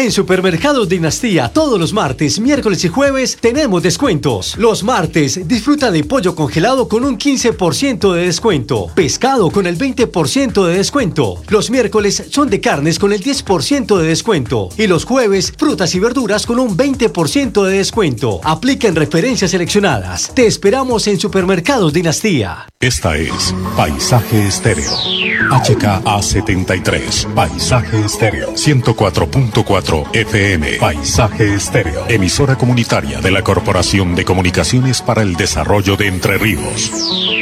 En Supermercados Dinastía, todos los martes, miércoles y jueves tenemos descuentos. Los martes, disfruta de pollo congelado con un 15% de descuento. Pescado con el 20% de descuento. Los miércoles son de carnes con el 10% de descuento. Y los jueves, frutas y verduras con un 20% de descuento. Aplica en referencias seleccionadas. Te esperamos en Supermercados Dinastía. Esta es Paisaje Estéreo. HKA 73. Paisaje Estéreo. 104.4 FM. Paisaje Estéreo. Emisora comunitaria de la Corporación de Comunicaciones para el Desarrollo de Entre Ríos.